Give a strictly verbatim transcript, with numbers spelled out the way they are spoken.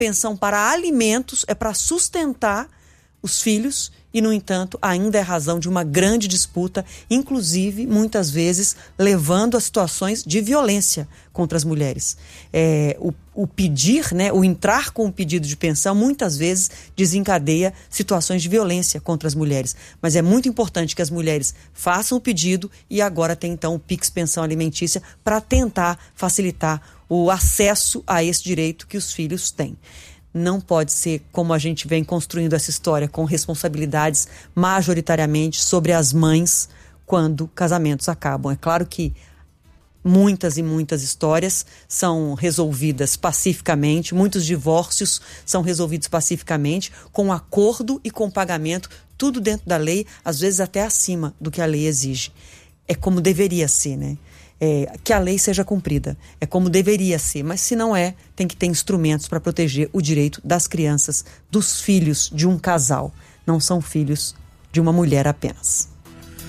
pensão para alimentos é para sustentar os filhos e, no entanto, ainda é razão de uma grande disputa, inclusive, muitas vezes, levando a situações de violência contra as mulheres. É, o, o pedir, né, o entrar com o pedido de pensão, muitas vezes desencadeia situações de violência contra as mulheres. Mas é muito importante que as mulheres façam o pedido e agora tem, então, o Pix Pensão Alimentícia para tentar facilitar o acesso a esse direito que os filhos têm. Não pode ser como a gente vem construindo essa história, com responsabilidades majoritariamente sobre as mães quando casamentos acabam. É claro que muitas e muitas histórias são resolvidas pacificamente, muitos divórcios são resolvidos pacificamente, com acordo e com pagamento, tudo dentro da lei, às vezes até acima do que a lei exige. É como deveria ser, né? É, que a lei seja cumprida. É como deveria ser, mas se não é, tem que ter instrumentos para proteger o direito das crianças, dos filhos de um casal. Não são filhos de uma mulher apenas.